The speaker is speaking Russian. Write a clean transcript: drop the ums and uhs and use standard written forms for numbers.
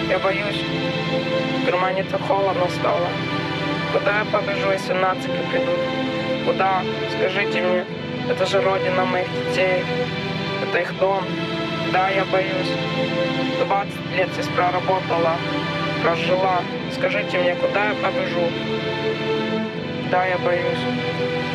Я боюсь. В кармане так холодно стало. Куда я побежу, если нацики придут? Куда? Скажите мне. Это же родина моих детей. Это их дом. Да, я боюсь. 20 лет здесь проработала, прожила. Скажите мне, куда я побежу? Да, я боюсь.